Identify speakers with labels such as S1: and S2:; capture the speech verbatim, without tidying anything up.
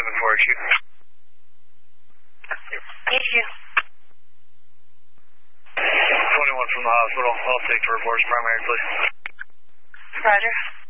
S1: seven four issue.
S2: Issue.
S1: twenty-one from the hospital. I'll take the reports primary, please.
S2: Roger.